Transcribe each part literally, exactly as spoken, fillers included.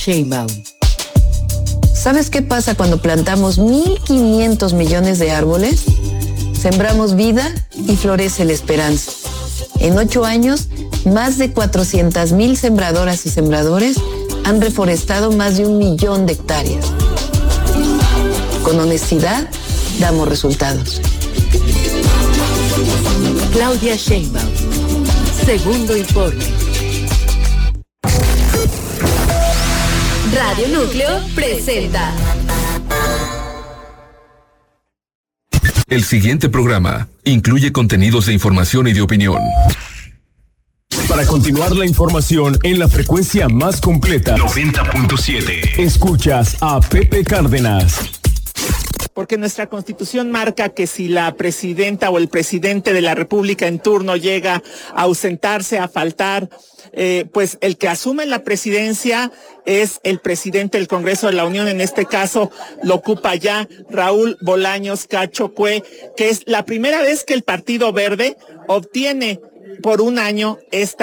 Sheinbaum. ¿Sabes qué pasa cuando plantamos mil quinientos millones de árboles? Sembramos vida y florece la esperanza. En ocho años, más de cuatrocientas mil sembradoras y sembradores han reforestado más de un millón de hectáreas. Con honestidad, damos resultados. Claudia Sheinbaum. Segundo informe. Radio Núcleo presenta. El siguiente programa incluye contenidos de información y de opinión. Para continuar la información en la frecuencia más completa, noventa punto siete, escuchas a Pepe Cárdenas. Porque nuestra Constitución marca que si la presidenta o el presidente de la República en turno llega a ausentarse, a faltar, eh, pues el que asume la presidencia es el presidente del Congreso de la Unión. En este caso lo ocupa ya Raúl Bolaños Cacho Cue, que es la primera vez que el Partido Verde obtiene por un año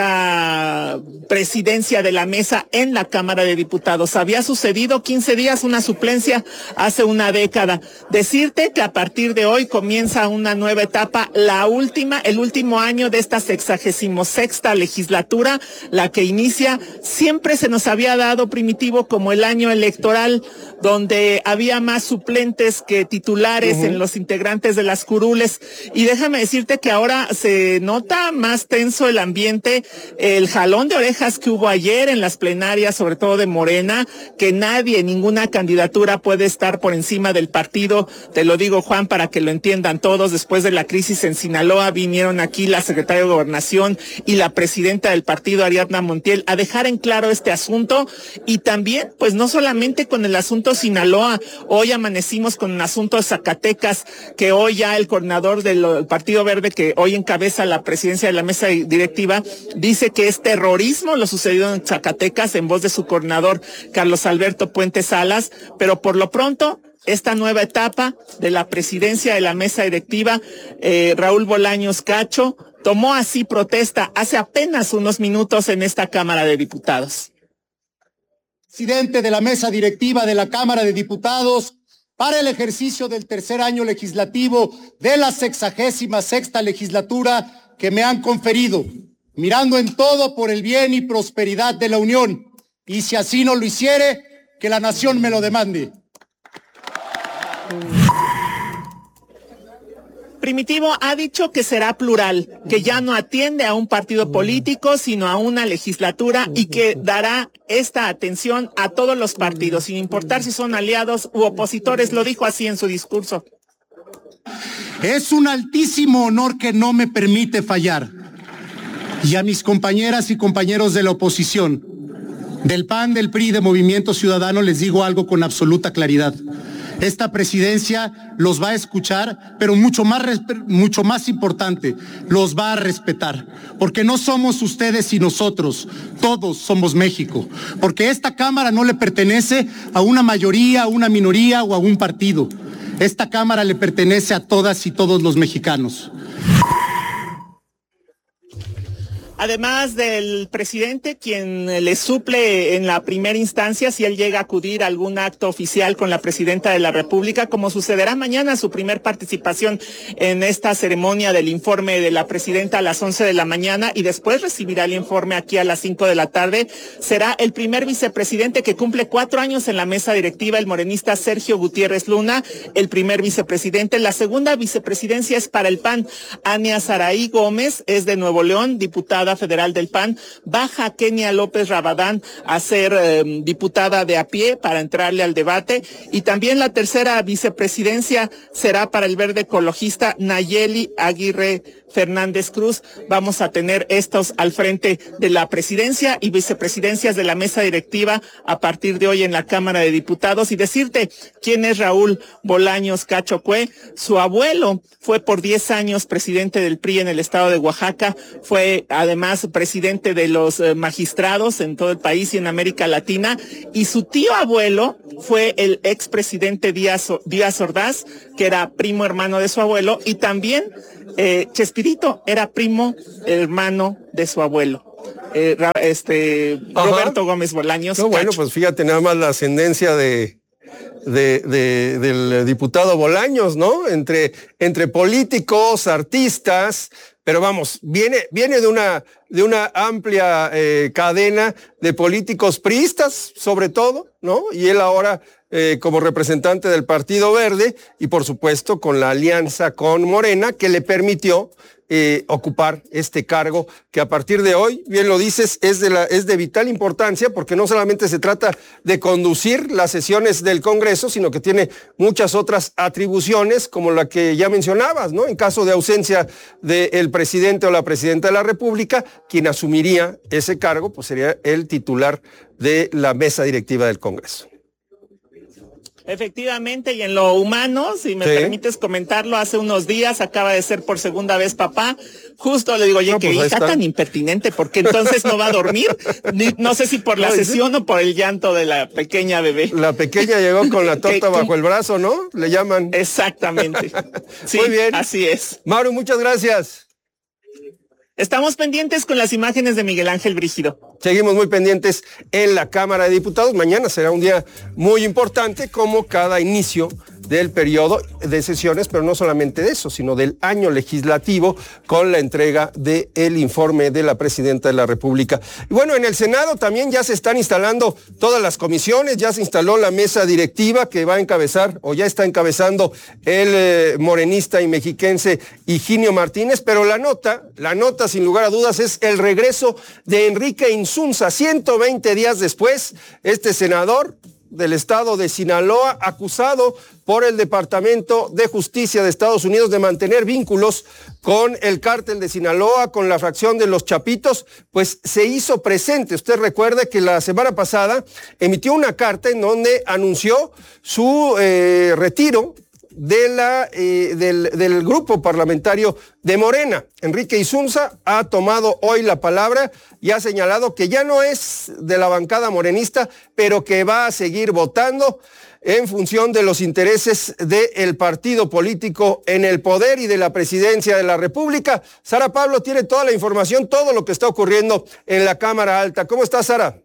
esta presidencia de la mesa en la Cámara de Diputados. Había sucedido quince días una suplencia hace una década. Decirte que a partir de hoy comienza una nueva etapa, la última, el último año de esta sexagésimo sexta legislatura, la que inicia, siempre se nos había dado, Primitivo, como el año electoral, donde había más suplentes que titulares uh-huh. en los integrantes de las curules. Y déjame decirte que ahora se nota más tenso el ambiente, el jalón de orejas que hubo ayer en las plenarias, sobre todo de Morena, que nadie, ninguna candidatura puede estar por encima del partido. Te lo digo, Juan, para que lo entiendan todos. Después de la crisis en Sinaloa, vinieron aquí la secretaria de Gobernación y la presidenta del partido, Ariadna Montiel, a dejar en claro este asunto. Y también, pues no solamente con el asunto Sinaloa, hoy amanecimos con el asunto de Zacatecas, que hoy ya el coordinador del Partido Verde, que hoy encabeza la presidencia de la mesa directiva, dice que es terrorismo lo sucedido en Zacatecas en voz de su coordinador Carlos Alberto Puente Salas, pero por lo pronto esta nueva etapa de la presidencia de la mesa directiva, eh, Raúl Bolaños Cacho tomó así protesta hace apenas unos minutos en esta Cámara de Diputados. Presidente de la mesa directiva de la Cámara de Diputados para el ejercicio del tercer año legislativo de la sexagésima sexta legislatura que me han conferido, mirando en todo por el bien y prosperidad de la Unión, y si así no lo hiciere, que la nación me lo demande. Primitivo ha dicho que será plural, que ya no atiende a un partido político, sino a una legislatura, y que dará esta atención a todos los partidos, sin importar si son aliados u opositores. Lo dijo así en su discurso. Es un altísimo honor que no me permite fallar. Y a mis compañeras y compañeros de la oposición, del P A N, del P R I, de Movimiento Ciudadano, les digo algo con absoluta claridad. Esta presidencia los va a escuchar, pero mucho más, mucho más importante, los va a respetar. Porque no somos ustedes y nosotros, todos somos México. Porque esta Cámara no le pertenece a una mayoría, a una minoría o a un partido. Esta Cámara le pertenece a todas y todos los mexicanos. Además del presidente, quien le suple en la primera instancia, si él llega a acudir a algún acto oficial con la presidenta de la República, como sucederá mañana, su primer participación en esta ceremonia del informe de la presidenta a las once de la mañana, y después recibirá el informe aquí a las cinco de la tarde, será el primer vicepresidente que cumple cuatro años en la mesa directiva, el morenista Sergio Gutiérrez Luna, el primer vicepresidente. La segunda vicepresidencia es para el P A N. Ania Saraí Gómez es de Nuevo León, diputada federal del P A N. Baja Kenia López Rabadán a ser eh, diputada de a pie para entrarle al debate. Y también la tercera vicepresidencia será para el verde ecologista Nayeli Aguirre Fernández Cruz. Vamos a tener estos al frente de la presidencia y vicepresidencias de la mesa directiva a partir de hoy en la Cámara de Diputados. Y decirte quién es Raúl Bolaños Cacho Cue. Su abuelo fue por diez años presidente del P R I en el estado de Oaxaca, fue además presidente de los eh, magistrados en todo el país y en América Latina, y su tío abuelo fue el expresidente Díaz, Díaz Ordaz, que era primo hermano de su abuelo, y también eh, Chespirito era primo hermano de su abuelo. eh, este Ajá. Roberto Gómez Bolaños. No, bueno, pues fíjate nada más la ascendencia de, de, de del diputado Bolaños, ¿no? Entre, entre políticos, artistas, pero vamos, viene, viene de una, de una amplia eh, cadena de políticos priistas, sobre todo, ¿no? Y él ahora eh, como representante del Partido Verde y por supuesto con la alianza con Morena que le permitió Eh, ocupar este cargo que a partir de hoy, bien lo dices, es de, la, es de vital importancia porque no solamente se trata de conducir las sesiones del Congreso, sino que tiene muchas otras atribuciones como la que ya mencionabas, ¿no? En caso de ausencia del presidente o la presidenta de la República, quien asumiría ese cargo, pues sería el titular de la mesa directiva del Congreso. Efectivamente, y en lo humano, si me sí. permites comentarlo, hace unos días acaba de ser por segunda vez papá. Justo le digo, oye, no, qué pues hija tan impertinente, porque entonces no va a dormir. Ni, no sé si por la no, sesión ¿sí? o por el llanto de la pequeña bebé. La pequeña llegó con la torta bajo el brazo, ¿no? Le llaman. Exactamente. Sí, muy bien. Así es. Maru, muchas gracias. Estamos pendientes con las imágenes de Miguel Ángel Brígido. Seguimos muy pendientes en la Cámara de Diputados. Mañana será un día muy importante, como cada inicio del periodo de sesiones, pero no solamente de eso, sino del año legislativo, con la entrega del informe de la Presidenta de la República. Y bueno, en el Senado también ya se están instalando todas las comisiones, ya se instaló la mesa directiva que va a encabezar, o ya está encabezando el eh, morenista y mexiquense Higinio Martínez, pero la nota, la nota sin lugar a dudas es el regreso de Enrique Insunza, ciento veinte días después, este senador del estado de Sinaloa, acusado por el Departamento de Justicia de Estados Unidos de mantener vínculos con el cártel de Sinaloa, con la fracción de los Chapitos, pues se hizo presente. Usted recuerde que la semana pasada emitió una carta en donde anunció su eh, retiro de la, eh, del, del grupo parlamentario de Morena. Enrique Insunza ha tomado hoy la palabra y ha señalado que ya no es de la bancada morenista, pero que va a seguir votando en función de los intereses del partido político en el poder y de la presidencia de la República. Sara Pablo tiene toda la información, todo lo que está ocurriendo en la Cámara Alta. ¿Cómo estás, Sara?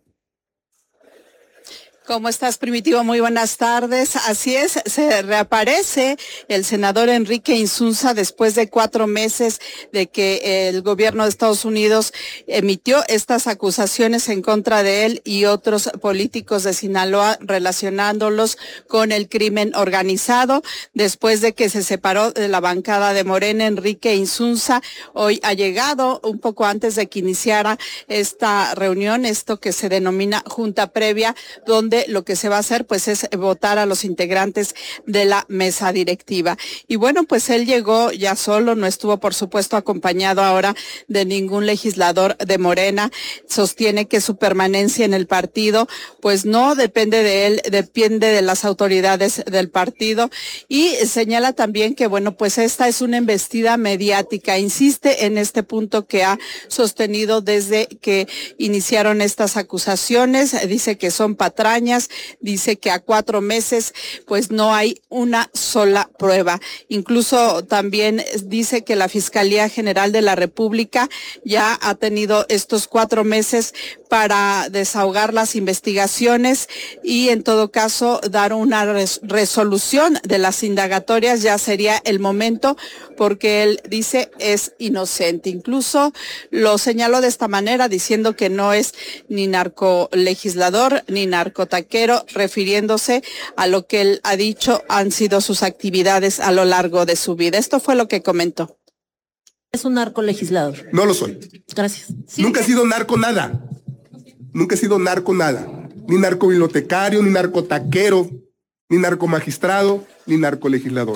¿Cómo estás, Primitivo? Muy buenas tardes. Así es, se reaparece el senador Enrique Insunza después de cuatro meses de que el gobierno de Estados Unidos emitió estas acusaciones en contra de él y otros políticos de Sinaloa relacionándolos con el crimen organizado. Después de que se separó de la bancada de Morena, Enrique Insunza hoy ha llegado un poco antes de que iniciara esta reunión, esto que se denomina junta previa, donde lo que se va a hacer pues es votar a los integrantes de la mesa directiva. Y bueno, pues él llegó ya solo, no estuvo por supuesto acompañado ahora de ningún legislador de Morena. Sostiene que su permanencia en el partido pues no depende de él, depende de las autoridades del partido, y señala también que bueno, pues esta es una embestida mediática. Insiste en este punto que ha sostenido desde que iniciaron estas acusaciones. Dice que son patrañas, dice que a cuatro meses pues no hay una sola prueba. Incluso también dice que la Fiscalía General de la República ya ha tenido estos cuatro meses para desahogar las investigaciones y en todo caso dar una res- resolución de las indagatorias. Ya sería el momento, porque él dice es inocente. Incluso lo señaló de esta manera, diciendo que no es ni narcolegislador ni narcotaquero, refiriéndose a lo que él ha dicho han sido sus actividades a lo largo de su vida. Esto fue lo que comentó. ¿Es un narcolegislador? No lo soy. Gracias. Sí. Nunca he sido narco nada. Nunca he sido narco nada. Ni narcobibliotecario, ni narcotaquero, ni narcomagistrado, ni narcolegislador.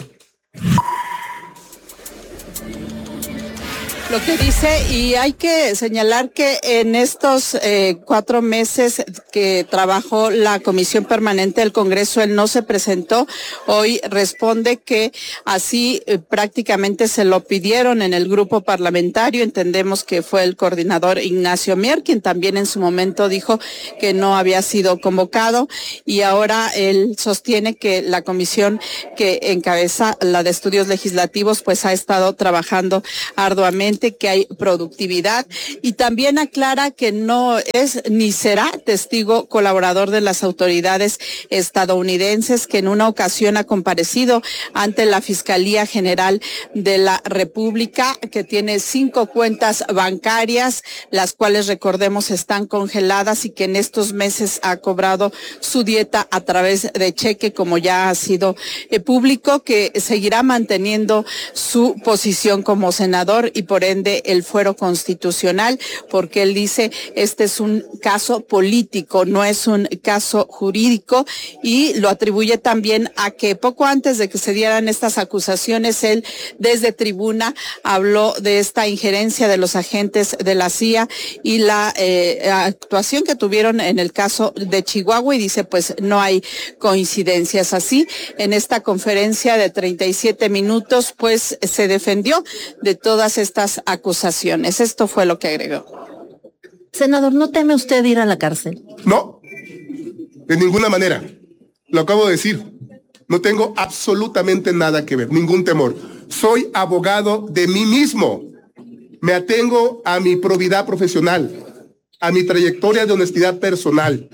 Lo que dice, y hay que señalar que en estos eh, cuatro meses que trabajó la Comisión Permanente del Congreso, él no se presentó. Hoy responde que así eh, prácticamente se lo pidieron en el grupo parlamentario. Entendemos que fue el coordinador Ignacio Mier, quien también en su momento dijo que no había sido convocado, y ahora él sostiene que la comisión que encabeza, la de estudios legislativos, pues ha estado trabajando arduamente evidente que hay productividad, y también aclara que no es ni será testigo colaborador de las autoridades estadounidenses, que en una ocasión ha comparecido ante la Fiscalía General de la República, que tiene cinco cuentas bancarias, las cuales, recordemos, están congeladas, y que en estos meses ha cobrado su dieta a través de cheque, como ya ha sido eh, público, que seguirá manteniendo su posición como senador y por ende el fuero constitucional, porque él dice este es un caso político, no es un caso jurídico, y lo atribuye también a que poco antes de que se dieran estas acusaciones, él desde tribuna habló de esta injerencia de los agentes de la C I A y la eh, actuación que tuvieron en el caso de Chihuahua, y dice pues no hay coincidencias. Así, en esta conferencia de treinta y siete minutos, pues se defendió de todas estas acusaciones. Esto fue lo que agregó. Senador, ¿no teme usted ir a la cárcel? No, de ninguna manera. Lo acabo de decir. No tengo absolutamente nada que ver, ningún temor. Soy abogado de mí mismo. Me atengo a mi probidad profesional, a mi trayectoria de honestidad personal.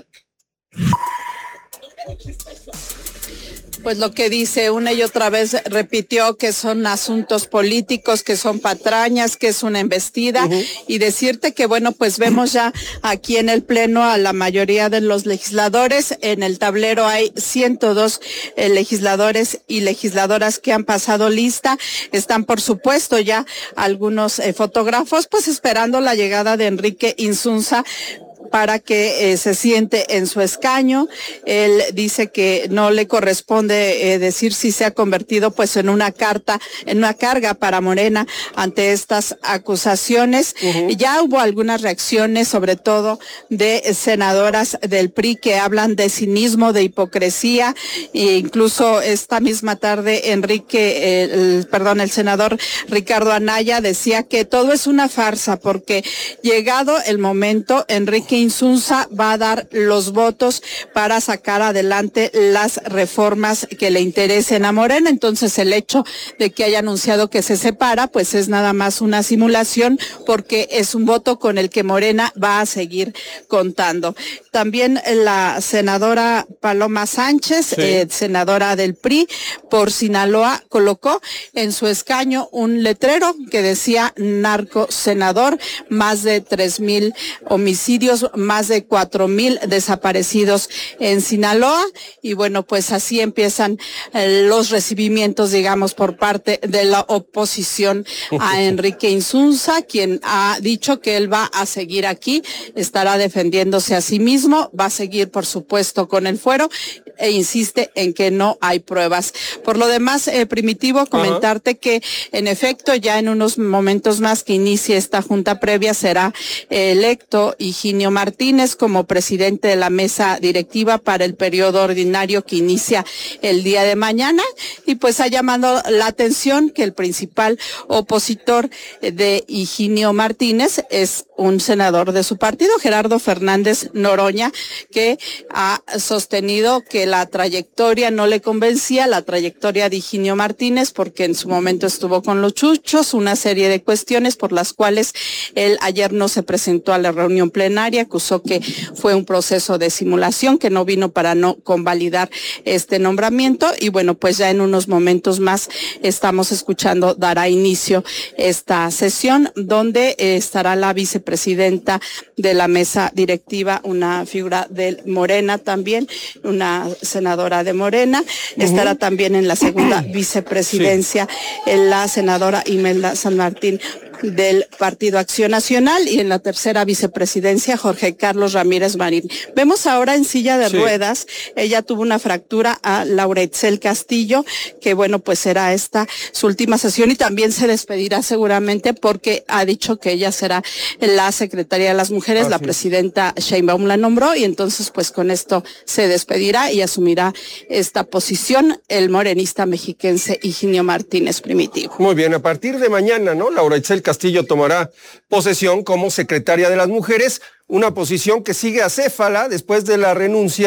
Pues lo que dice una y otra vez, repitió que son asuntos políticos, que son patrañas, que es una embestida, uh-huh. y decirte que bueno, pues vemos ya aquí en el Pleno a la mayoría de los legisladores. En el tablero hay ciento dos eh, legisladores y legisladoras que han pasado lista. Están, por supuesto, ya algunos eh, fotógrafos, pues esperando la llegada de Enrique Insunza para que eh, se siente en su escaño. Él dice que no le corresponde eh, decir si se ha convertido pues en una carta, en una carga para Morena ante estas acusaciones. Uh-huh. Ya hubo algunas reacciones, sobre todo de senadoras del P R I, que hablan de cinismo, de hipocresía, e incluso esta misma tarde Enrique, eh, el, perdón, el senador Ricardo Anaya decía que todo es una farsa, porque llegado el momento, Enrique Insunza va a dar los votos para sacar adelante las reformas que le interesen a Morena. Entonces el hecho de que haya anunciado que se separa, pues es nada más una simulación, porque es un voto con el que Morena va a seguir contando. También la senadora Paloma Sánchez, sí. eh, senadora del P R I por Sinaloa, colocó en su escaño un letrero que decía narco senador, más de tres mil homicidios, más de cuatro mil desaparecidos en Sinaloa, y bueno, pues así empiezan eh, los recibimientos, digamos, por parte de la oposición a Enrique Insunza, quien ha dicho que él va a seguir aquí, estará defendiéndose a sí mismo, va a seguir, por supuesto, con el fuero, e insiste en que no hay pruebas. Por lo demás, eh, Primitivo, comentarte uh-huh. que en efecto ya en unos momentos más que inicie esta junta previa será eh, electo Higinio Martínez como presidente de la mesa directiva para el periodo ordinario que inicia el día de mañana, y pues ha llamado la atención que el principal opositor de Higinio Martínez es un senador de su partido, Gerardo Fernández Noroña, que ha sostenido que la trayectoria no le convencía, la trayectoria de Higinio Martínez, porque en su momento estuvo con los chuchos, una serie de cuestiones por las cuales él ayer no se presentó a la reunión plenaria, acusó que fue un proceso de simulación, que no vino para no convalidar este nombramiento, y bueno, pues ya en unos momentos más estamos escuchando, dará inicio esta sesión, donde eh, estará la vicepresidenta de la mesa directiva, una figura de Morena también, una senadora de Morena, uh-huh. estará también en la segunda vicepresidencia sí. la senadora Imelda San Martín del Partido Acción Nacional, y en la tercera vicepresidencia Jorge Carlos Ramírez Marín. Vemos ahora en silla de sí. ruedas, ella tuvo una fractura a Laura Itzel Castillo, que bueno, pues será esta su última sesión, y también se despedirá seguramente, porque ha dicho que ella será la secretaria de las mujeres, ah, la sí. presidenta Sheinbaum la nombró, y entonces pues con esto se despedirá y asumirá esta posición el morenista mexiquense Higinio Martínez, Primitivo. Muy bien, a partir de mañana, ¿no? Laura Itzel Castillo tomará posesión como secretaria de las mujeres, una posición que sigue acéfala después de la renuncia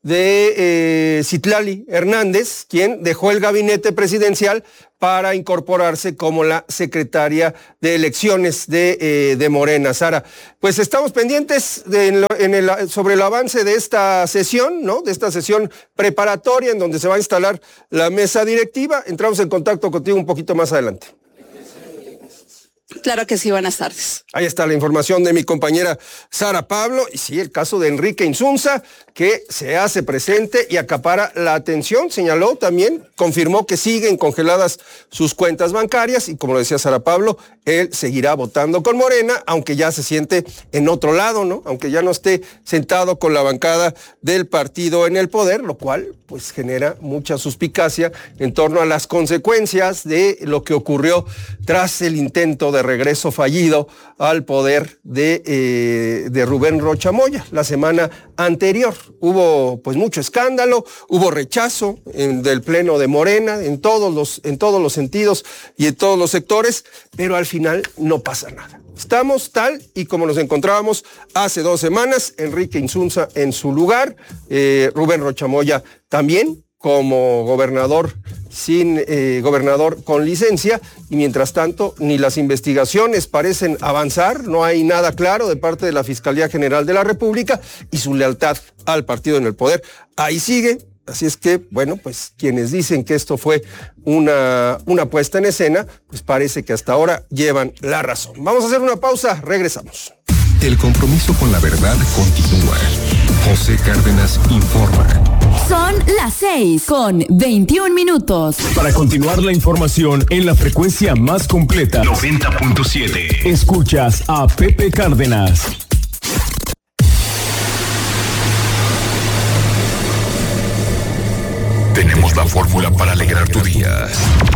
de eh, Citlali Hernández, quien dejó el gabinete presidencial para incorporarse como la secretaria de elecciones de, eh, de Morena. Sara, pues estamos pendientes de, en lo, en el, sobre el avance de esta sesión, ¿no? De esta sesión preparatoria en donde se va a instalar la mesa directiva. Entramos en contacto contigo un poquito más adelante. Claro que sí, buenas tardes. Ahí está la información de mi compañera Sara Pablo. Y sí, el caso de Enrique Insunza, que se hace presente y acapara la atención. Señaló también, confirmó que siguen congeladas sus cuentas bancarias y, como lo decía Sara Pablo, él seguirá votando con Morena, aunque ya se siente en otro lado, ¿no? Aunque ya no esté sentado con la bancada del partido en el poder, lo cual pues genera mucha suspicacia en torno a las consecuencias de lo que ocurrió tras el intento de regreso fallido al poder de, eh, de Rubén Rocha Moya la semana anterior. Hubo pues mucho escándalo, hubo rechazo en, del pleno de Morena en todos los, en todos los sentidos y en todos los sectores, pero al final no pasa nada. Estamos tal y como nos encontrábamos hace dos semanas, Enrique Insunza en su lugar, eh, Rubén Rocha Moya también como gobernador sin eh, gobernador con licencia, y mientras tanto ni las investigaciones parecen avanzar, no hay nada claro de parte de la Fiscalía General de la República, y su lealtad al partido en el poder ahí sigue. Así es que, bueno, pues quienes dicen que esto fue una, una puesta en escena, pues parece que hasta ahora llevan la razón. Vamos a hacer una pausa, regresamos. El compromiso con la verdad continúa. José Cárdenas informa. Son las seis con veintiún minutos. Para continuar la información en la frecuencia más completa, noventa punto siete. Escuchas a Pepe Cárdenas. Tenemos la fórmula para alegrar tu día.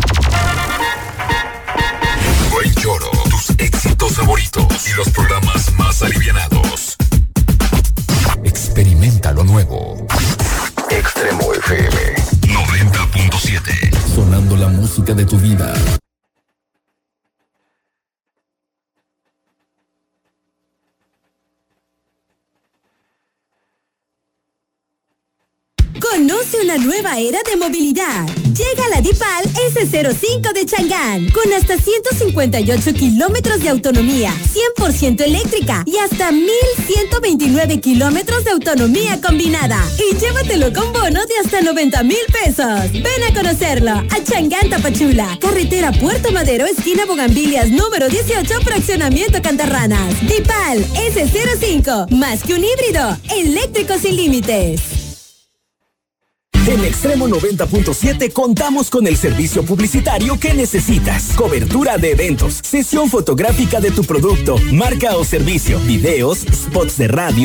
Buen Choro, tus éxitos favoritos y los programas más alivianados. Experimenta lo nuevo. Extremo F M noventa punto siete. Sonando la música de tu vida. Conoce una nueva era de movilidad. Llega la Dipal ese cero cinco de Chang'an, con hasta ciento cincuenta y ocho kilómetros de autonomía, cien por ciento eléctrica y hasta mil ciento veintinueve kilómetros de autonomía combinada. Y llévatelo con bono de hasta noventa mil pesos. Ven a conocerlo a Chang'an Tapachula, carretera Puerto Madero, esquina Bugambilias, número dieciocho, fraccionamiento Cantarranas. Dipal ese cero cinco, más que un híbrido, eléctrico sin límites. En Extremo noventa punto siete contamos con el servicio publicitario que necesitas. Cobertura de eventos, sesión fotográfica de tu producto, marca o servicio, videos, spots de radio,